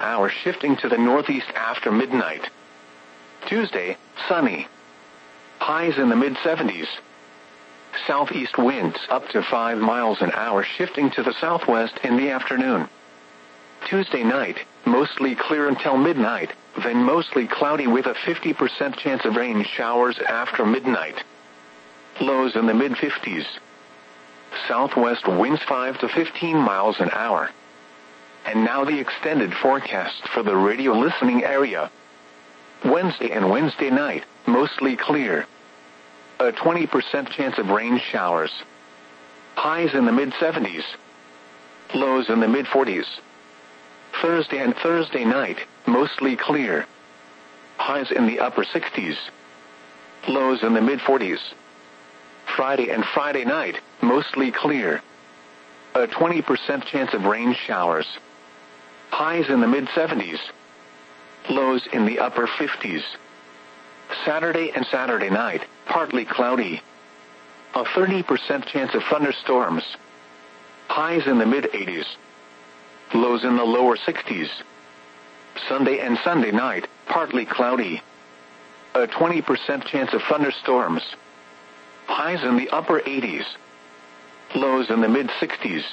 hour, shifting to the northeast after midnight. Tuesday, sunny. Highs in the mid-70s. Southeast winds up to 5 miles an hour, shifting to the southwest in the afternoon. Tuesday night, mostly clear until midnight, then mostly cloudy with a 50% chance of rain showers after midnight. Lows in the mid-50s. Southwest winds 5 to 15 miles an hour. And now the extended forecast for the radio listening area. Wednesday and Wednesday night, mostly clear. A 20% chance of rain showers. Highs in the mid-70s. Lows in the mid-40s. Thursday and Thursday night, mostly clear. Highs in the upper 60s. Lows in the mid-40s. Friday and Friday night, mostly clear. A 20% chance of rain showers. Highs in the mid-70s. Lows in the upper 50s. Saturday and Saturday night, partly cloudy. A 30% chance of thunderstorms. Highs in the mid-80s. Lows in the lower 60s. Sunday and Sunday night, partly cloudy. A 20% chance of thunderstorms. Highs in the upper 80s. Lows in the mid-60s.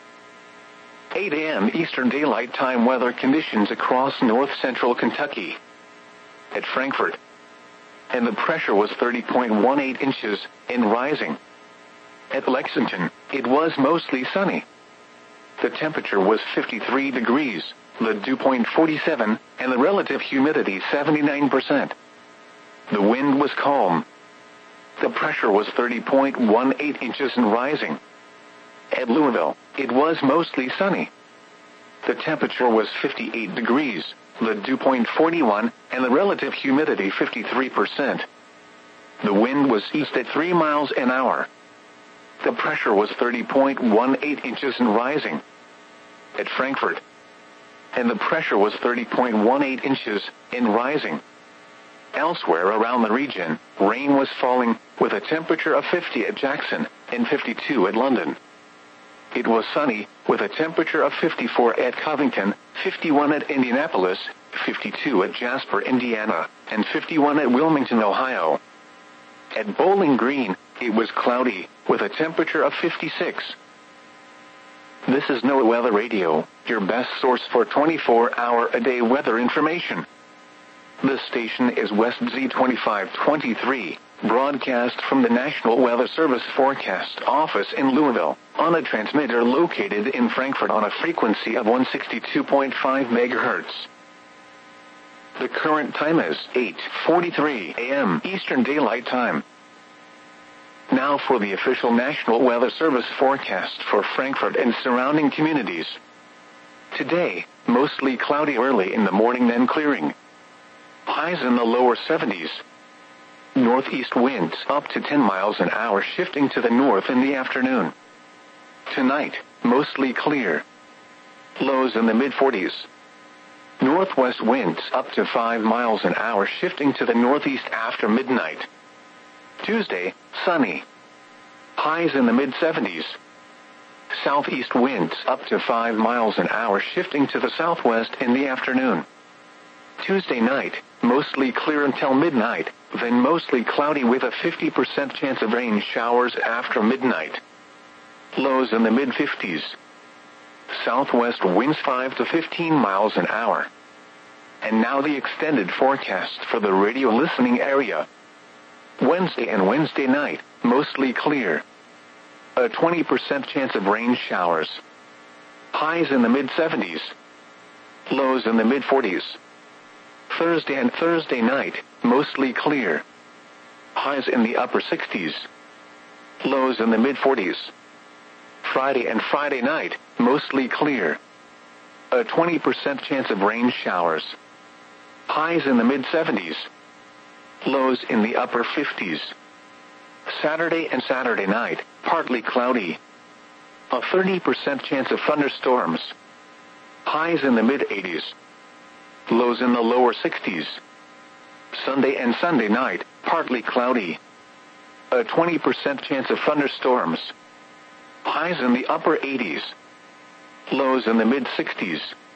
8 a.m. Eastern Daylight Time weather conditions across north-central Kentucky. At Frankfort. And the pressure was 30.18 inches, and rising. At Lexington, it was mostly sunny. The temperature was 53 degrees, the dew point 47, and the relative humidity 79%. The wind was calm. The pressure was 30.18 inches and rising. At Louisville, it was mostly sunny. The temperature was 58 degrees, the dew point 41, and the relative humidity 53%. The wind was east at 3 miles an hour. The pressure was 30.18 inches and rising. At Frankfort. And the pressure was 30.18 inches and rising. Elsewhere around the region, rain was falling, with a temperature of 50 at Jackson and 52 at London. It was sunny, with a temperature of 54 at Covington, 51 at Indianapolis, 52 at Jasper, Indiana, and 51 at Wilmington, Ohio. At Bowling Green, it was cloudy, with a temperature of 56. This is NOAA Weather Radio, your best source for 24-hour-a-day weather information. This station is West Z2523, broadcast from the National Weather Service Forecast Office in Louisville, on a transmitter located in Frankfort on a frequency of 162.5 megahertz. The current time is 8:43 a.m. Eastern Daylight Time. Now for the official National Weather Service forecast for Frankfort and surrounding communities. Today, mostly cloudy early in the morning, then clearing. Highs in the lower 70s. Northeast winds up to 10 miles an hour, shifting to the north in the afternoon. Tonight, mostly clear. Lows in the mid-40s. Northwest winds up to 5 miles an hour, shifting to the northeast after midnight. Tuesday, sunny. Highs in the mid-70s. Southeast winds up to 5 miles an hour, shifting to the southwest in the afternoon. Tuesday night, mostly clear until midnight, then mostly cloudy with a 50% chance of rain showers after midnight. Lows in the mid-50s. Southwest winds 5 to 15 miles an hour. And now the extended forecast for the radio listening area. Wednesday and Wednesday night, mostly clear. A 20% chance of rain showers. Highs in the mid-70s. Lows in the mid-40s. Thursday and Thursday night, mostly clear. Highs in the upper 60s. Lows in the mid-40s. Friday and Friday night, mostly clear. A 20% chance of rain showers. Highs in the mid-70s. Lows in the upper 50s. Saturday and Saturday night, partly cloudy. A 30% chance of thunderstorms. Highs in the mid-80s. Lows in the lower 60s. Sunday and Sunday night, partly cloudy. A 20% chance of thunderstorms. Highs in the upper 80s. Lows in the mid-60s.